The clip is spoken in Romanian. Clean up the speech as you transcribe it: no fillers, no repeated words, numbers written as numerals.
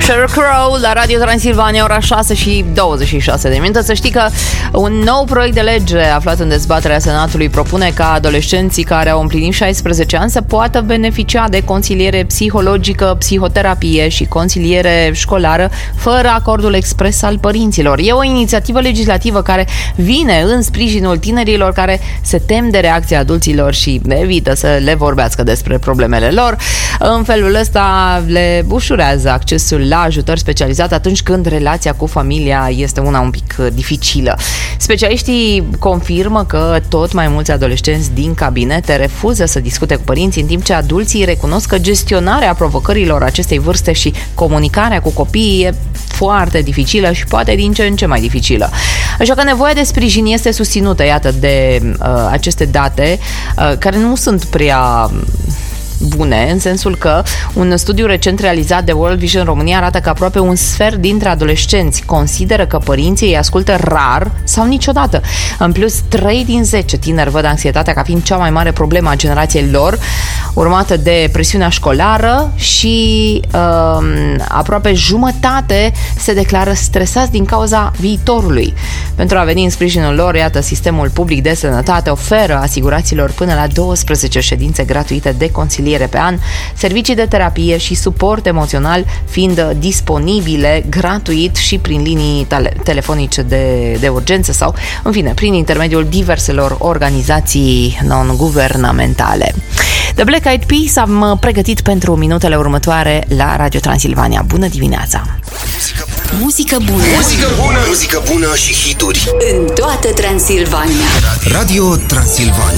Sheryl Crow la Radio Transilvania, ora 6 și 26 de minute. Să știi că un nou proiect de lege aflat în dezbaterea Senatului propune ca adolescenții care au împlinit 16 ani să poată beneficia de consiliere psihologică, psihoterapie și consiliere școlară fără acordul expres al părinților. E o inițiativă legislativă care vine în sprijinul tinerilor care se tem de reacția adulților și evită să le vorbească despre problemele lor. În felul ăsta le ușurează accesul la ajutor specializat atunci când relația cu familia este una un pic dificilă. Specialiștii confirmă că tot mai mulți adolescenți din cabinete refuză să discute cu părinții, în timp ce adulții recunosc că gestionarea provocărilor acestei vârste și comunicarea cu copiii e foarte dificilă și poate din ce în ce mai dificilă. Așa că nevoia de sprijin este susținută, iată, de aceste date care nu sunt prea bune, în sensul că un studiu recent realizat de World Vision România arată că aproape un sfert dintre adolescenți consideră că părinții îi ascultă rar sau niciodată. În plus, 3 din 10 tineri văd anxietatea ca fiind cea mai mare problemă a generației lor, urmată de presiunea școlară și aproape jumătate se declară stresați din cauza viitorului. Pentru a veni în sprijinul lor, iată, sistemul public de sănătate oferă asiguraților până la 12 ședințe gratuite de consiliere pe an, servicii de terapie și suport emoțional fiind disponibile gratuit și prin linii telefonice de urgență sau, în fine, prin intermediul diverselor organizații non-guvernamentale. The Black Eyed Peas am pregătit pentru minutele următoare la Radio Transilvania. Bună dimineața! Muzică bună! Muzică bună! Muzică bună și hituri în toată Transilvania. Radio Transilvania.